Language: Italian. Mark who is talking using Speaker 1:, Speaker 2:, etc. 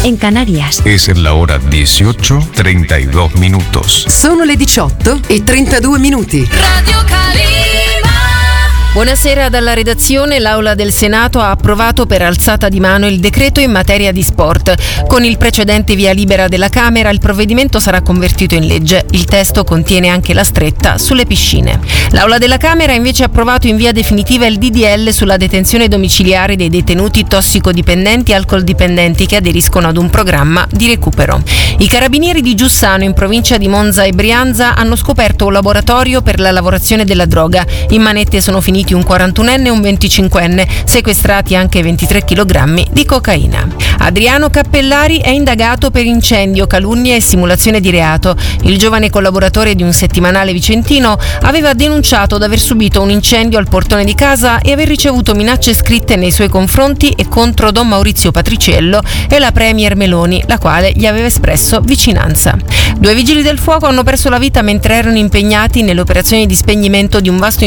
Speaker 1: en Canarias.
Speaker 2: Es la hora 18:32 minutos.
Speaker 3: Sono le 18:32 minuti.
Speaker 4: Radio Calima.
Speaker 5: Buonasera dalla redazione. L'Aula del Senato ha approvato per alzata di mano il decreto in materia di sport. Con il precedente via libera della Camera, il provvedimento sarà convertito in legge. Il testo contiene anche la stretta sulle piscine. L'Aula della Camera ha invece approvato in via definitiva il DDL sulla detenzione domiciliare dei detenuti tossicodipendenti e alcoldipendenti che aderiscono ad un programma di recupero. I carabinieri di Giussano, in provincia di Monza e Brianza, hanno scoperto un laboratorio per la lavorazione della droga. In manette sono finiti un 41enne e un 25enne, sequestrati anche 23 kg di cocaina. Adriano Cappellari è indagato per incendio, calunnia e simulazione di reato. Il giovane collaboratore di un settimanale vicentino aveva denunciato di aver subito un incendio al portone di casa e aver ricevuto minacce scritte nei suoi confronti e contro Don Maurizio Patriciello e la Premier Meloni, la quale gli aveva espresso vicinanza. 2 vigili del fuoco hanno perso la vita mentre erano impegnati nelle operazioni di spegnimento di un vasto